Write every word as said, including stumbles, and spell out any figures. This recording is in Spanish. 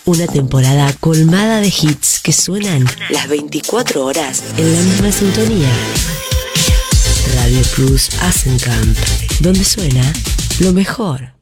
Una temporada colmada de hits que suenan las veinticuatro horas en la misma sintonía. Radio Plus Asencamp, donde suena lo mejor.